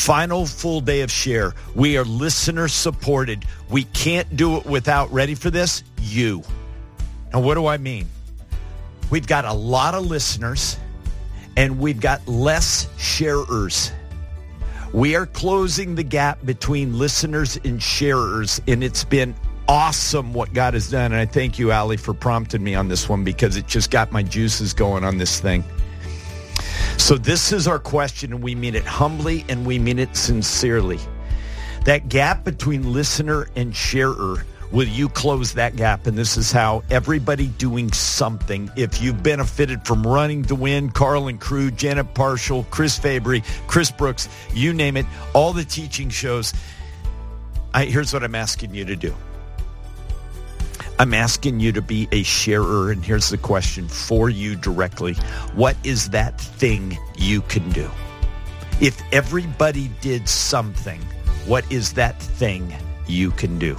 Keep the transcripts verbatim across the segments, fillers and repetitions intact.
Final full day of Share. We are listener supported. We can't do it without, ready for this, you. Now, what do I mean? We've got a lot of listeners, and we've got less sharers. We are closing the gap between listeners and sharers, and it's been awesome what God has done. And I thank you, Allie, for prompting me on this one because it just got my juices going on this thing. So this is our question, and we mean it humbly and we mean it sincerely. That gap between listener and sharer, will you close that gap? And this is how. Everybody doing something. If you've benefited from Running to Win, Carl and Crew, Janet Parshall, Chris Fabry, Chris Brooks, you name it, all the teaching shows, I, here's what I'm asking you to do. I'm asking you to be a sharer, and here's the question for you directly. What is that thing you can do? If everybody did something, what is that thing you can do?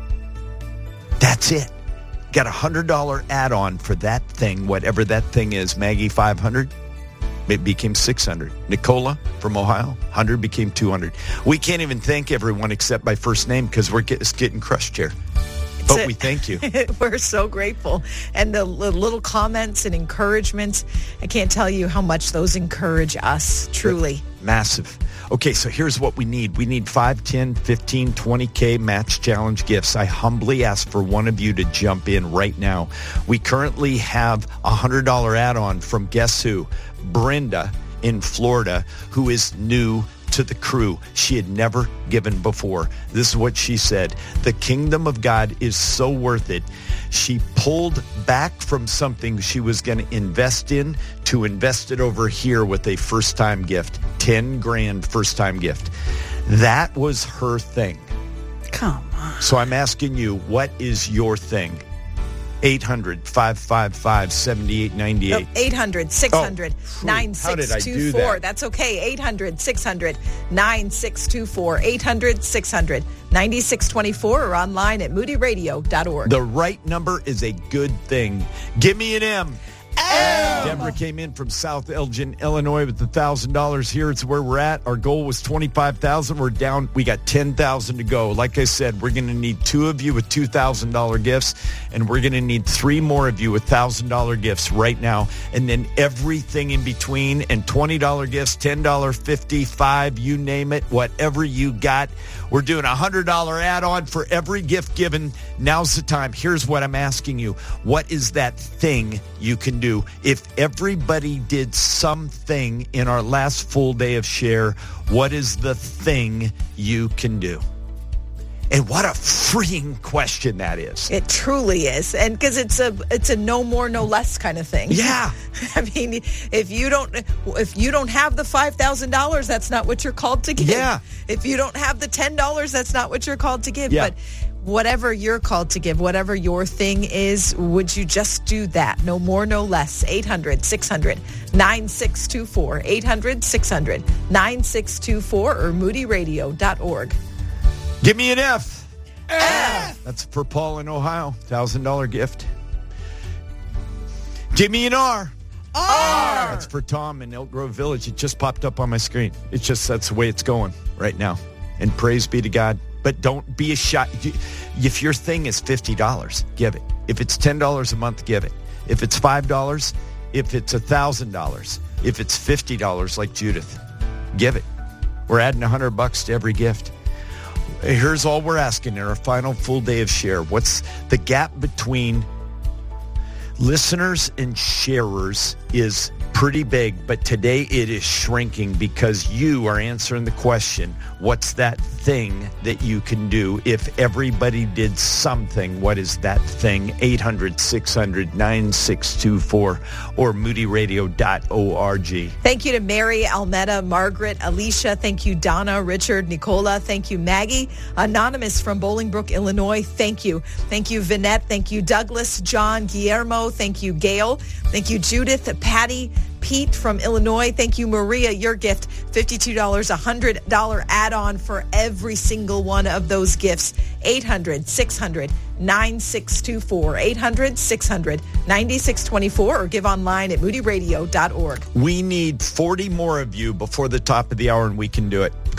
That's it. Got a one hundred dollars add-on for that thing, whatever that thing is. Maggie, five hundred dollars. It became six hundred dollars. Nicola from Ohio, one hundred dollars became two hundred dollars. We can't even thank everyone except by first name because we're get, getting crushed here. But we thank you. We're so grateful. And the little comments and encouragements, I can't tell you how much those encourage us, truly. Massive. Okay, so here's what we need. We need five, ten, fifteen, twenty K match challenge gifts. I humbly ask for one of you to jump in right now. We currently have a one hundred dollars add-on from guess who? Brenda in Florida, who is new to the crew. She had never given before. This is what she said. The kingdom of God is so worth it. She pulled back from something she was going to invest in to invest it over here with a first-time gift. ten grand first-time gift. That was her thing. Come on. So I'm asking you, what is your thing? eight hundred, five five five, seven eight nine eight. eight hundred, six hundred, nine six two four. That? That's okay. eight hundred, six hundred, nine six two four. eight hundred, six hundred, nine six two four or online at moody radio dot org. The right number is a good thing. Give me an M. M. Deborah came in from South Elgin, Illinois with one thousand dollars. Here it's where we're at. Our goal was twenty-five thousand dollars. We're down. We got ten thousand dollars to go. Like I said, we're going to need two of you with two thousand dollars gifts, and we're going to need three more of you with one thousand dollars gifts right now, and then everything in between, and twenty dollars gifts, ten dollars, fifty dollars, five dollars, you name it, whatever you got. We're doing a one hundred dollars add-on for every gift given. Now's the time. Here's what I'm asking you. What is that thing you can do? If everybody did something in our last full day of Share, what is the thing you can do? And what a freeing question that is. It truly is. And because it's a it's a no more, no less kind of thing. Yeah. I mean, if you don't if you don't have the five thousand dollars, that's not what you're called to give. Yeah. If you don't have the ten dollars, that's not what you're called to give. Yeah. But whatever you're called to give, whatever your thing is, would you just do that? No more, no less. eight hundred, six hundred, nine six two four. eight hundred, six hundred, nine six two four or moody radio dot org. Give me an F. F. That's for Paul in Ohio. one thousand dollars gift. Give me an R. R. That's for Tom in Elk Grove Village. It just popped up on my screen. It's just, that's the way it's going right now. And praise be to God. But don't be a shot. If your thing is fifty dollars, give it. If it's ten dollars a month, give it. If it's five dollars, if it's one thousand dollars, if it's fifty dollars like Judith, give it. We're adding one hundred bucks to every gift. Here's all we're asking in our final full day of Share. What's the gap between listeners and sharers is pretty big, but today it is shrinking because you are answering the question, what's that thing that you can do? If everybody did something, what is that thing? eight hundred, six hundred, nine six two four or moody radio dot org. Thank you to Mary, Almeda, Margaret, Alicia. Thank you, Donna, Richard, Nicola. Thank you, Maggie. Anonymous from Bolingbrook, Illinois. Thank you. Thank you, Vinette. Thank you, Douglas, John, Guillermo. Thank you, Gail. Thank you, Judith, Patty, Pete from Illinois. Thank you, Maria. Your gift, fifty-two dollars, a one hundred dollars add-on for every single one of those gifts. eight hundred, six hundred, nine six two four. eight hundred, six hundred, nine six two four or give online at moody radio dot org. We need forty more of you before the top of the hour, and we can do it.